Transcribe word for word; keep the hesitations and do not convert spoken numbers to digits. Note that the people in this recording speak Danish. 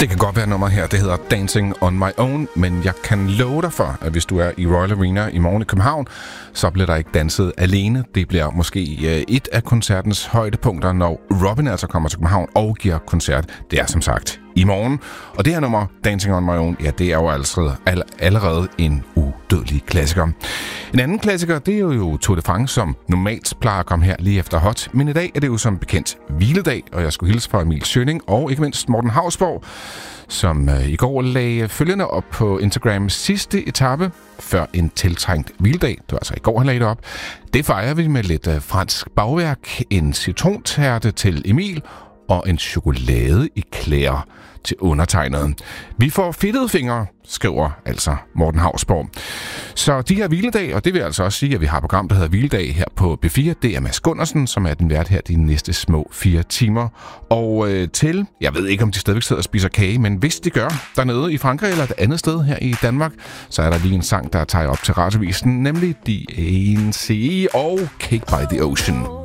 Det kan godt være nummer her, det hedder Dancing on My Own, men jeg kan love dig for, at hvis du er i Royal Arena i morgen i København, så bliver der ikke danset alene. Det bliver måske et af koncertens højdepunkter, når Robin altså kommer til København og giver koncert. Det er som sagt i morgen. Og det her nummer, Dancing on My Own, ja, det er jo altså allerede en udødelig klassiker. En anden klassiker, det er jo Tour de France, som normalt plejer at komme her lige efter hot. Men i dag er det jo som bekendt hviledag, og jeg skulle hilse fra Emil Schønning og ikke mindst Morten Hausborg, som øh, i går lagde følgende op på Instagram: sidste etape før en tiltrængt hviledag. Det var altså i går, han lagde det op. Det fejrer vi med lidt øh, fransk bagværk, en citrontærte til Emil og en chokolade i klæder til undertegnet. Vi får fedtede fingre, skriver altså Morten Hausborg. Så de her hviledag, og det vil altså også sige, at vi har et program, der hedder Hviledag her på B fire. Det er Mads Gundersen, som er den vært her de næste små fire timer. Og øh, til, jeg ved ikke, om de stadigvæk sidder og spiser kage, men hvis de gør dernede i Frankrig eller et andet sted her i Danmark, så er der lige en sang, der tager op til radiovisen, nemlig D N C og Cake by the Ocean.